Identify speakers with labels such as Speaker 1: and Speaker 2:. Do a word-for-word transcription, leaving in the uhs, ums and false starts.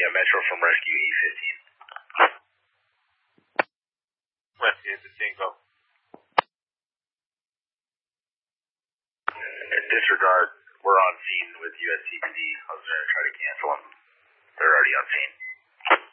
Speaker 1: Yeah, Metro from Rescue E fifteen.
Speaker 2: Rescue E fifteen, go.
Speaker 1: In disregard, we're on scene with U S C P D. I was going to try to cancel them. They're already on scene.